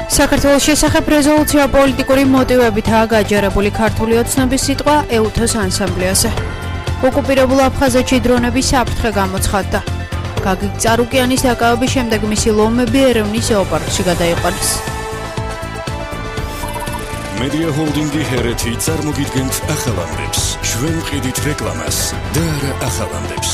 საქართველოს შესახებ რეზოლუცია პოლიტიკური მოტივებითაა გაჯერებული ქართული ოცნების სიტყვა ეუთოს ანსამბლეაზე. ოკუპირებულ აფხაზეთში დრონების საფრთხე გამოცხადდა. გაგիկ წარუკიანის დაკავების შემდეგ მისი ლომები ერევნის ზოოპარკში გადაიყვანეს. მედია ჰოლდინგი ჰერეთი წარმოგიდგენთ ახალამდებს. ჩვენ ვყიდით რეკლამას და არა ახალამდებს.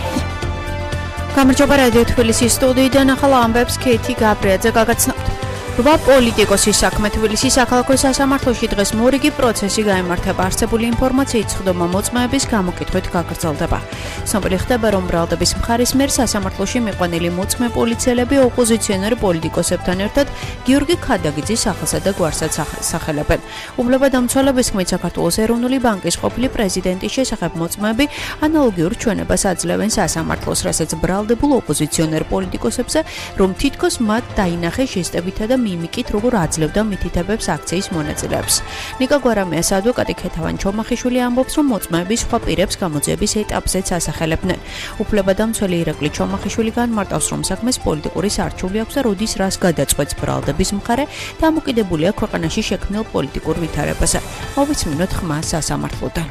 გამარჯობა რადიო თბილისის სტუდიიდან ახალ ამბებს ქეთი გაბრიაძე გაგაცნობთ. რვა პოლიტიკოსის საქმე თბილისის საქალაქო სასამართლოში დღეს მორიგი პროცესი გაიმართება. არსებული ინფორმაციით სხდომა მოწმეების გამოკითხვით გაგრძელდება. ცნობილი ხდება, რომ ბრალდების მხარის მიერ სასამართლოში მიყვანილი მოწმე პოლიციელები ოპოზიციონერ პოლიტიკოსებთან ერთად გიორგი ქადაგიძის სახელსა და გვარსაც სახელებენ. უფლებადამცველების თქმით, საქართველოს ეროვნული ბანკის ყოფილი პრეზიდენტის შესახებ მოწმეები ანალოგიურ ჩვენებას აძლევენ სასამართლოს, რასაც ბრალდებულ ოპოზიციონერ პოლიტიკოსებზე, რომ თითქოს მათ დაინახეს ჟესტებითა და მიმიკით, როგორ აძლევდა მითითებებს აქციის მონაწილეებს. ნიკა გვარამიას ადვოკატი ქეთევან ჩომახიშვილი ამბობს, რომ მოწმეები სხვა პირებს გამოძიების ეტაპზეც ასახელებდნენ. უფლებადამცველი ირაკლი ჩომახიშვილი განმარტავს, რომ საქმეს პოლიტიკური სარჩული აქვს და როდის რას გადაწყვეტს ბრალდების მხარე, დამოკიდებულია ქვეყანაში შექმნილ პოლიტიკურ ვითარებაზე. მოვიცმინოთ ხმა სასამართლოდან.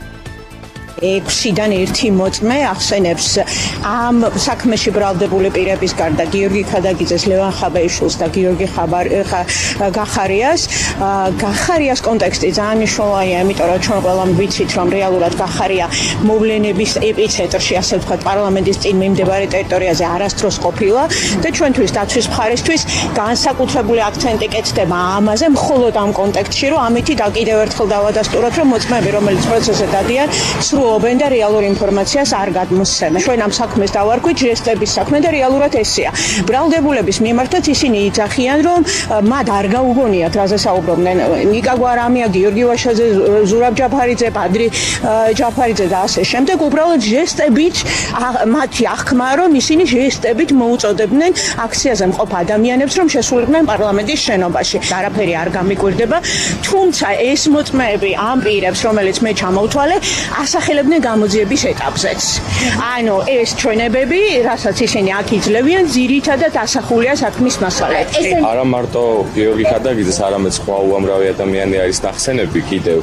6-დან 1 მოწმე ახსენებს ამ საქმეში ბრალდებული პირების გარდა გიორგი ქადაგიძეს, ლევან ხაბეიშვილს და გიორგი გახარიას. გახარიას კონტექსტი ძალიან მნიშვნელოვანია, იმიტომ რომ ჩვენ ყველამ ვიცით, რომ რეალურად გახარია მოვლენების ეპიცენტრში, ასე ვთქვათ, პარლამენტის წინ მიმდებარე ტერიტორიაზე არასდროს ყოფილა და ჩვენთვის დაცვის მხარისთვის განსაკუთრებული აქცენტი კეთდება ამაზე, მხოლოდ ამ კონტექსტში, რომ ამითი კიდევ ერთხელ დავადასტუროთ, რომ მოწმეები, რომელიც პროცესზე დადიან, ობენ და რეალურ ინფორმაციას არ გადმოსცემენ. ჩვენ ამ საქმეს დავარქვით ჟესტების საქმე და რეალურად ესეა. ბრალდებულების მიმართაც ისინი იძახიან, რომ მათ არ გაუგონიათ, რაზე საუბრობდნენ ნიკა გვარამია, გიორგი ვაშაძე, ზურაბ ჯაფარიძე, ბადრი ჯაფარიძე და ასე შემდეგ. უბრალოდ ჟესტებით მათი აღქმა, რომ ისინი ჟესტებით მოუწოდებდნენ აქციაზე მყოფ ადამიანებს, რომ შესულიყვნენ პარლამენტის შენობაში. არაფერი არ გამიკვირდება, თუმცა ეს მოწმეები ამ პირებს, რომელიც მე ჩამოვთვალე, ასახელებდნენ გამოძიების ეტაპზეც. ანუ ეს ჩვენებები, რასაც ისინი აქ იძლევიან, ძირითადად ასახულია საქმის მასალებში. არა მარტო გიორგი ქადაგიძეს, არამედ სხვა უამრავი ადამიანი არის ნახსენები კიდევ.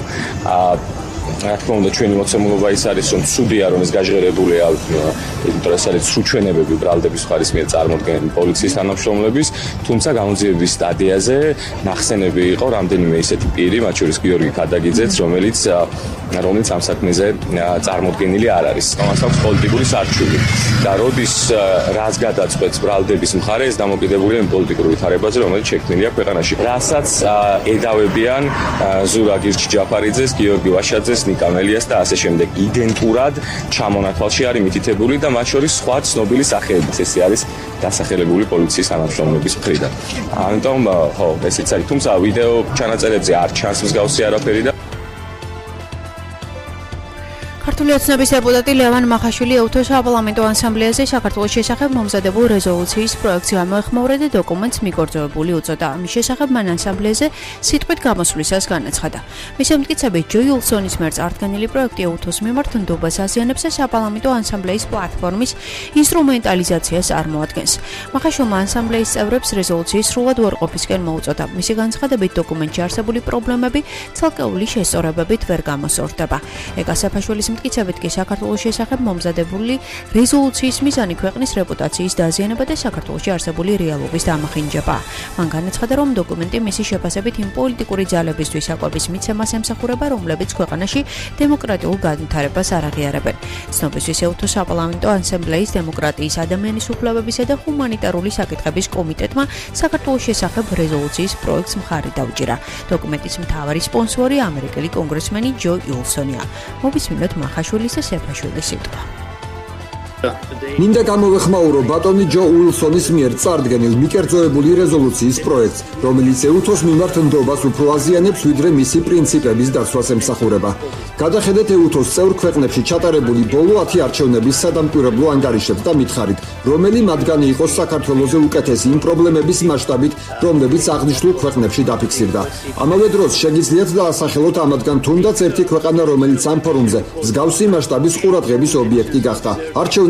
რა თქმა უნდა, ჩვენი მოცემულობა ის არის, რომ ცუდია, რომ ეს გაჟღერებულია, იმიტომ რომ ეს არის სრულჩვენებები ბრალდების მხარის მიერ წარმოდგენილი პოლიციის თანამშრომლების, თუმცა გამოძიების სტადიაზე ნახსენები იყო რამდენიმე ისეთი პირი, მათ შორის გიორგი ქადაგიძეც, რომელიც ამ საქმეზე წარმოდგენილი არ არის. მას აქვს პოლიტიკური სარჩული და როდის რას გადაწყვეტს ბრალდების მხარე, ეს დამოკიდებულია იმ პოლიტიკურ ვითარებაზე, რომელიც შექმნილია ქვეყანაში. რასაც ედავებიან ზურაბ ჯაფარიძეს, გიორგი ვაშაძეს, ნიკა მელიას და ასე შემდეგ. იდენტურად ჩამონათვალში არის მითითებული და მათ შორის სხვა ცნობილი სახეებიც ესე არის დასახელებული პოლიციის თანამშრომლების მხრიდან. ამიტომ ხო, ესეც არის, თუმცა ვიდეო ჩანაწერებზე არ ჩანს მსგავსი არაფერი და ქართული ოცნების დეპუტატი ლევან მახაშვილი ეუთოს საპარლამენტო ანსამბლეაზე საქართველოს შესახებ მომზადებულ რეზოლუციის პროექტს გამოეხმაურა და დოკუმენტს მიგორძოებული უწოდა. ამის შესახებ მან ანსამბლეაზე სიტყვით გამოსვლისას განაცხადა. მისი მტკიცებით, ჯო იულსონის მიერ წარდგენილი პროექტი ეუთოს მიმართ ნდობას აზიანებს და საპარლამენტო ანსამბლეის პლატფორმის ინსტრუმენტალიზაციას წარმოადგენს. მახაშვილმა ანსამბლეის წევრებს რეზოლუციის სრულად უარყოფისკენ მოუწოდა. მისი განცხადებით, დოკუმენტში არსებული პრობლემები ცალკეული შესწორებებით ვერ გამოსწორდება. ეკა საფაშვილის მტკიცებით კი საქართველოს შესახებ მომზადებული რეზოლუციის მიზანი ქვეყნის რეპუტაციის დაზიანება და საქართველოში არსებული რეალობის დამახინჯება. მან განაცხადა, რომ დოკუმენტი მისი შეფასებით იმ პოლიტიკური ძალებისთვის აკვების მიცემას ემსახურება, რომლებიც ქვეყანაში დემოკრატიულ განვითარებას არ აღიარებენ. ცნობისთვის ეუთოს საპარლამენტო ანსამბლეის დემოკრატიის, ადამიანის უფლებებისა და ჰუმანიტარული საკითხების კომიტეტმა საქართველოს შესახებ რეზოლუციის პროექტს მხარი დაუჭირა. დოკუმენტის მთავარი სპონსორი ამერიკელი კონგრესმენი ჯო იულსონია. მოვისმინოთ მახაშვილის და სეფაშვილის სიტყვა. მინდა გამოვეხმაურო ბატონი ჯო უილსონის მიერ წარდგენილ მიკერძოებული რეზოლუციის პროექტს, რომელიც ეუთოს მიმართ ნდობას უფრო აზიანებს, ვიდრე მისი პრინციპების დაცვას ემსახურება. გადახედეთ ეუთოს წევრ ქვეყნებში ჩატარებული ბოლო 10 არჩევნების სადამკვირვებლო ანგარიშებს და მითხარით, რომელი მათგანი იყოს საქართველოზე უკეთესი იმ პრობლემების მასშტაბით, რომლებიც აღნიშნულ ქვეყნებში დაფიქსირდა. ამავე დროს შეგიძლიათ დაასახელოთ ამათგან თუნდაც ერთი ქვეყანა, რომელიც ამ ფორუმზე მსგავსი მასშტაბის ყურადღების ობიექტი გახდა. არჩევნები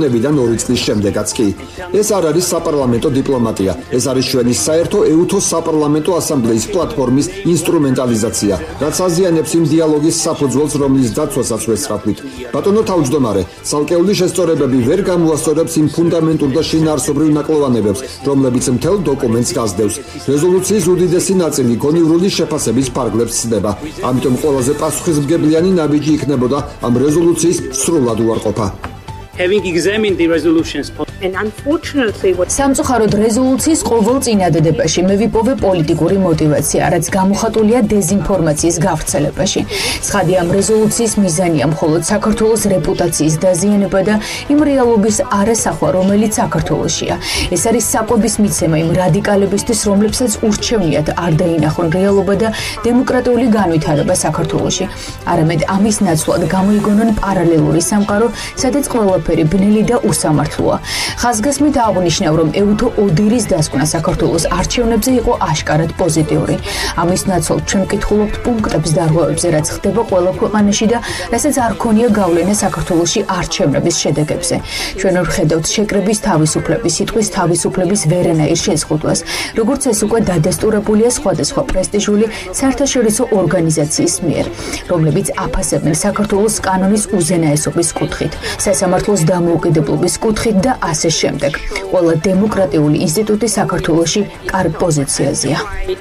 ბატონებიდან 2 წლის შემდეგაც კი. ეს არ არის საპარლამენტო დიპლომატია, ეს არის ჩვენი საერთო ეუთოს საპარლამენტო ასამბლეის პლატფორმის ინსტრუმენტალიზაცია, რაც აზიანებს იმ დიალოგის საფუძველს, რომლის დაცვასაც ვესწრაფვით. ბატონო თავმჯდომარე, ცალკეული შესწორებები ვერ გამოასწორებს იმ ფუნდამენტურ და შინაარსობრივ ნაკლოვანებებს, რომლებიც მთელ დოკუმენტს გასდევს. რეზოლუციის უდიდესი ნაწილი გონივრული შეფასების ფარგლებს ცდება. ამიტომ ყველაზე პასუხისმგებლიანი ნაბიჯი იქნებოდა ამ რეზოლუციის სრულად უარყოფა. Having examined the resolutions and unfortunately სამწუხაროდ რეზოლუციის ყოველ წინადადებაში მე ვიპოვე პოლიტიკური мотиваცია, რაც გამოხატულია დეზინფორმაციის გავრცელებაში. ცხადია, ამ რეზოლუციის მიზანია მხოლოდ საქართველოს რეპუტაციის დაზიანება და იმ რეალობის არასახვა, რომელიც საქართველოშია. ეს არის საკვების მიცემა იმ რადიკალებისთვის, რომლებსაც ურჩევნიათ არ დაინახონ რეალობა და დემოკრატიული განვითარება საქართველოში. არამედ ამის ნაცვლად გამოიგონონ პარალელური სამყარო, სადაც ყველაფერი ბნელი და უსამართლოა. ხაზგასმით აღნიშნავ, რომ ეუთო ოდირის დასკვნა საქართველოს არჩევნებზე იყო აშკარად პოზიტიური. ამის ნაცვლად ჩვენ ვკითხულობთ პუნქტებს დარღვევებზე, რაც ხდება ყველა ქვეყანაში და რასაც არ ქონია გავლენა საქართველოში არჩევნების შედეგებზე. ჩვენ ვხედავთ შეკრების თავისუფლების, სიტყვის თავისუფლების ვერანაირ შეზღუდვას, როგორც ეს უკვე დადასტურებულია სხვადასხვა პრესტიჟული საერთაშორისო ორგანიზაციის მიერ, რომლებიც აფასებენ საქართველოს კანონის უზენაესობის კუთხით, სასამართლოს დამოუკიდებლობის კუთხით და ასე შემდეგ. ყველა დემოკრატიული ინსტიტუტი საქართველოში კარგ პოზიციაზეა.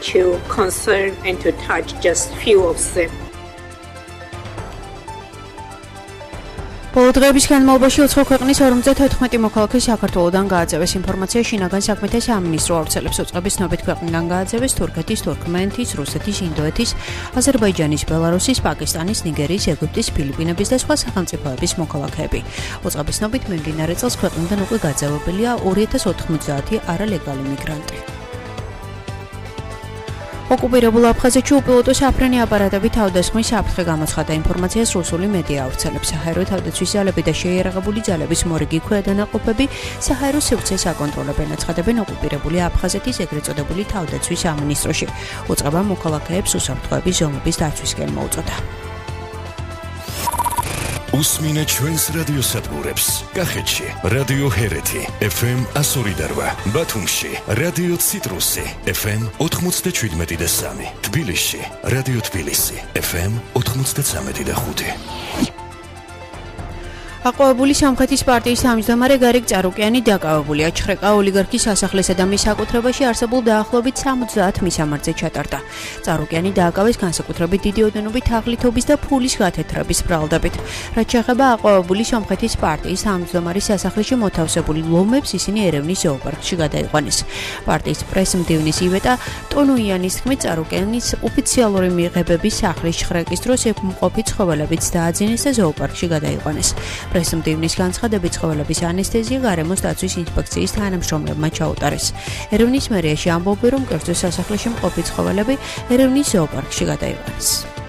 ბოლო დღეების განმავლობაში 4 ქვეყნის 54 მოქალაქე საქართველოდან გააძევეს. ინფორმაცია შინაგან საქმეთა სამინისტრო ავრცელებს. უწყების ცნობით ქვეყნიდან გააძევეს თურქეთის, თურქმენეთის, რუსეთის, ინდოეთის, აზერბაიჯანის, ბელარუსის, პაკისტანის, ნიგერიის, ეგვიპტის, ფილიპინების და სხვა სახელმწიფოების მოქალაქეები. უწყების ცნობით მიმდინარე წელს ქვეყნიდან უკვე გაძევებელია 2090 არალეგალი მიგრანტი. ოკუპირებულ აფხაზეთში უპილოტო საფრენი აპარატები თავდასხმის საფრთხე გამოცხადა. ინფორმაციას რუსული მედია ავრცელებს. საჰაერო თავდაცვის ძალები და შეიარაღებული ძალების მორიგი ქვედანაყოფები საჰაერო სივრცეს აკონტროლებენ, აცხადებენ ოკუპირებული აფხაზეთის ეგრეთ წოდებული თავდაცვის სამინისტროში. უწყებამ მოქალაქეებს უსაფრთხოების ზომების დაცვისკენ მოუწოდა. უსმინე ჩვენს რადიოსადგურებს. კახეთში რადიო ჰერეთი FM 102.8, ბათუმში რადიო ციტრუსი FM 97.3, თბილისში რადიო თბილისი FM 93.5. აყვავებული სამხეთის პარტიის თავმჯდომარე გარიგ წარუკიანი დაკავებულია. ჩხრეკა ოლიგარქის სასახლესა და მის საკუთრებაში არსებულ დაახლოებით 70 მისამართზე ჩატარდა. წარუკიანი დააკავეს განსაკუთრებით დიდი ოდენობით თაღლითობის და ფულის გათეთრების ბრალდებით. რაც შეეხება აყვავებული სამხეთის პარტიის თავმჯდომარის სასახლეში მოთავსებული ლომებს, ისინი ერევნის ზოოპარკში გადაიყვანეს. პარტიის პრესმდივნის ივეტა ტონუიანის თქმით, წარუკიანის ოფიციალური მიღებების სახლის ჩხრეკის დროს ეკმყოფი ცხოველებიც დააძინეს და ზოოპარკში გადაიყვანეს. პრესმდივნის განცხადებით ცხოველების ანესთეზია გარემოს დაცვის ინსპექციის თანამშრომლებმა ჩაუტარეს. ერევნის მერიაში ამბობენ, რომ კერძო სასახლეში მყოფი ცხოველები ერევნის ზოოპარკში გადაიყვანეს.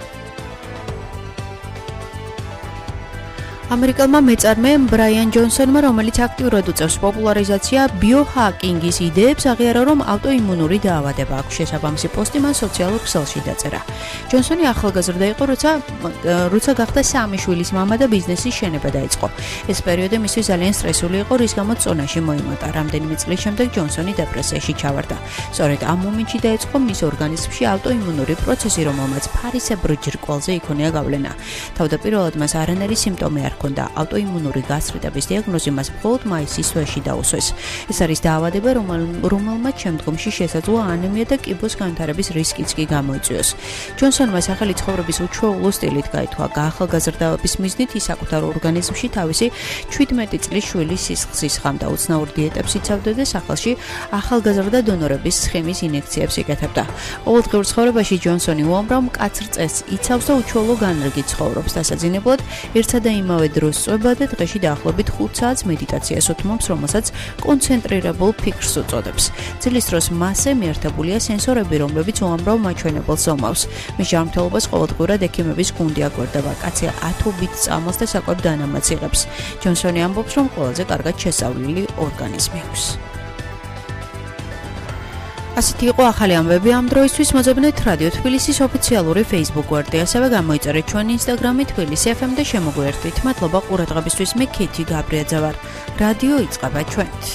ამერიკელმა მეწარმემ ბრაიან ჯონსონმა, რომელიც აქტიურად უწევს პოპულარიზაცია ბიოჰაკინგის იდეებს, აღიარა, რომ ავტოიმუნური დაავადება აქვს. შესაბამისი პოსტი მან სოციალურ ქსელში დაწერა. ჯონსონი ახალგაზრდა იყო, როცა გახდა 3 შვილის მამა და ბიზნესის შენება დაიწყო. ეს პერიოდი მისთვის ძალიან სტრესული იყო, რის გამოც წონაში მოიმატა. რამდენიმე წლის შემდეგ ჯონსონი დეპრესიაში ჩავარდა. სწორედ ამ მომენტში დაიწყო მის ორგანიზმში ავტოიმუნური პროცესი, რომელმაც ფარისებრ ჯირკვალზე იქონია გავლენა. თავდაპირველად მას არანაირი სიმპტომი არ ჰქონდა. ავტოიმუნური გასწრიტების დიაგნოზი მას მხოლოდ მაისის თვეში დაუსვეს. ეს არის დაავადება, რომელმაც შემდგომში შესაძლოა ანემია და კიბოს განვითარების რისკიც კი გამოიწვიოს. ჯონსონმა სახელი ცხოვრების უჩვეულო სტილით გაითქვა. გაახალგაზრდების მიზნით ის საკუთარ ორგანიზმში თავისი 17 წლის შვილის სისხლს ისხამდა. უცნაურ დიეტებს იცავდა და სახელში ახალგაზრდა დონორების სხემის ინექციებს იკეთებდა. ყოველდღიურ ცხოვრებაში ჯონსონი უამრავ მკაცრ წესს იცავს და უჩვეულო განრიგით ცხოვრობს. დასაძინებლად ერთსა და იმავე დროს წვება და დღეში დაახლოებით 5 საათს მედიტაციას უთმობს, რომელსაც კონცენტრირებულ ფიქრს უწოდებს. ძილის დროს მასზე მიერთებულია სენსორები, რომლებიც უამრავ მაჩვენებელს ომავს. მის ჯანმრთელობას ყოველდღურად ექიმების გუნდი აკვირდება. კაცი ათობით წამალს და საკვებ დანამატს იღებს. ჯონსონი ამბობს, რომ ყველაზე კარგად შესწავლილი ორგანიზმი აქვს. ასეთი იყო ახალი ამბები ამ დროისთვის. მოძებნეთ რადიო თბილისის ოფიციალური Facebook გვერდი, ასევე გამოიწერეთ ჩვენი Instagram-ი თბილისი FM და შემოგვიერთდით. მადლობა ყურადღებისთვის. მე ქეთი გაბრიაძე ვარ. რადიო იწყება ჩვენით.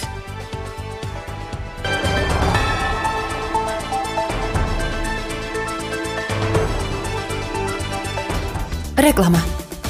რეკლამა.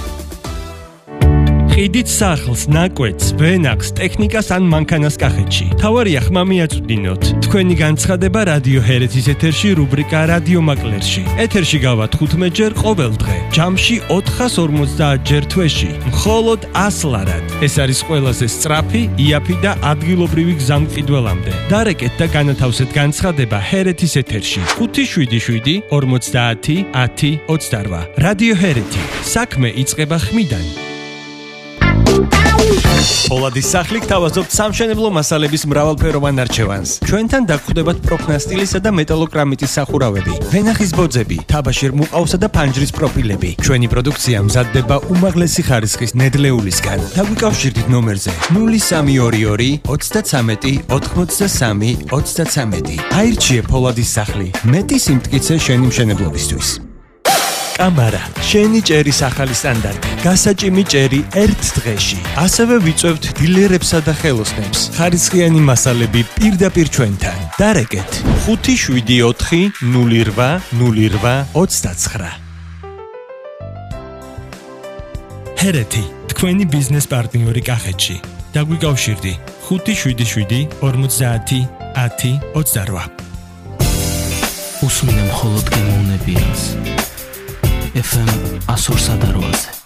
ყიდით სახლს, ნაკვეთს, ვენახს, ტექნიკას ან მანქანას კახეთში. თავარია ხმა მიაწვდინოთ. თქვენი განცხადება რადიო ჰერეთის ეთერში რუბრიკა რადიო მაკლერში. ეთერში გავა 15 ჯერ ყოველ დღე. ჯამში 450 ჯერ თვეში. მხოლოდ 100 ლარად. ეს არის ყველაზე სწრაფი, იაფი და ადგილობრივი გზამყიდველამდე. დარეკეთ და განათავსეთ განცხადება ჰერეთის ეთერში. 577 50 10 28. რადიო ჰერეთი. საქმე იწყება ხმიდან. პოლადის სახლი გთავაზობთ სამშენებლო მასალების მრავალფეროვან არჩევანს. ჩვენთან დაგხვდებათ პროფნასტილისა და მეტალოკრამიტის სახურავები, ვენახის ბოძები, თაბაშირ მუყავსა და ფანჯრის პროფილები. ჩვენი პროდუქცია მზადდება უმაღლესი ხარისხის ნედლეულისგან. დაგვიკავშირდით ნომერზე 0322 33 83 33. აირჩიე პოლადის სახლი. მეტი სიმტკიცე შენი მშენებლობისთვის. კამარა, შენი ჭერის ახალი სტანდარტი, გასაჭიმი ჭერი ერთ დღეში. ასევე ვიწევთ დილერებსა და ხელოსნებს. ხარისხიანი მასალები პირდაპირ ჩვენთან. დარეკეთ 574 08 08 29. ჰერეთი, თქვენი ბიზნეს პარტნიორი კახეთში. დაგვიკავშირდი 577 50 10 28. უსმინე მხოლოდ გემოვნებიანს. FM 100-8.